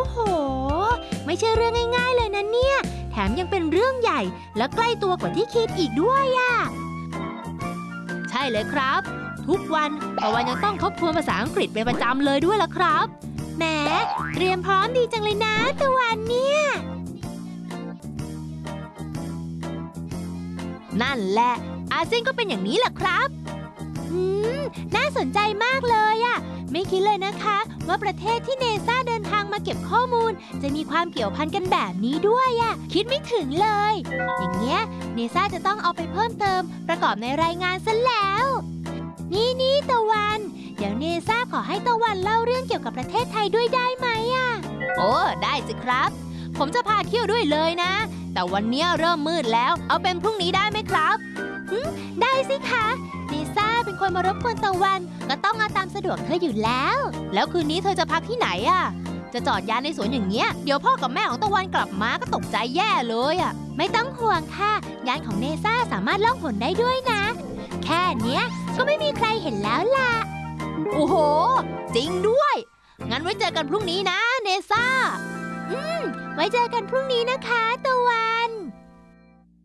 โหไม่ใช่เรื่องง่ายๆเลยนะเนี่ยแถมยังเป็นเรื่องใหญ่และใกล้ตัวกว่าที่คิดอีกด้วยอะใช่เลยครับทุกวันตะวันยังต้องทบทวนภาษาอังกฤษเป็นประจำเลยด้วยล่ะครับแหมเตรียมพร้อมดีจังเลยนะตะวันเนี่ยนั่นแหละอาเซียนก็เป็นอย่างนี้แหละครับน่าสนใจมากเลยอะไม่คิดเลยนะคะว่าประเทศที่เนซ่าเดินทางมาเก็บข้อมูลจะมีความเกี่ยวพันกันแบบนี้ด้วยอะคิดไม่ถึงเลยอย่างเงี้ยเนซ่าจะต้องเอาไปเพิ่มเติมประกอบในรายงานซะแล้วนี่ตะวันเดี๋ยวเนซ่าขอให้ตะวันเล่าเรื่องเกี่ยวกับประเทศไทยด้วยได้ไหมอะโอ้ได้สิครับผมจะพาเที่ยวด้วยเลยนะแต่วันนี้เริ่มมืดแล้วเอาเป็นพรุ่งนี้ได้ไหมครับได้สิคะเนซ่าเป็นคนมารบกวนตะวันก็ต้องเอาตามสะดวกเธออยู่แล้วคืนนี้เธอจะพักที่ไหนอะจะจอดยานในสวนอย่างเงี้ยเดี๋ยวพ่อกับแม่ของตะวันกลับมาก็ตกใจแย่เลยอะไม่ต้องห่วงค่ะยานของเนซ่าสามารถล่องหนได้ด้วยนะแค่เนี้ยก็ไม่มีใครเห็นแล้วล่ะโอ้โหจริงด้วยงั้นไว้เจอกันพรุ่งนี้นะเนซ่าไว้เจอกันพรุ่งนี้นะคะตะวั